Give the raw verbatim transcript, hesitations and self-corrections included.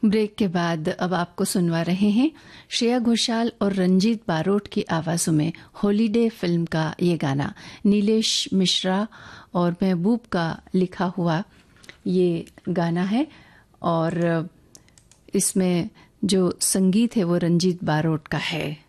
Break के बाद अब आपको सुनवा रहे हैं श्रेया घोषाल और रंजीत बारोट की आवाज़ों में हॉलीडे फिल्म का ये गाना। नीलेश मिश्रा और महबूब का लिखा हुआ ये गाना है और इसमें जो संगीत है वो रंजीत बारोट का है।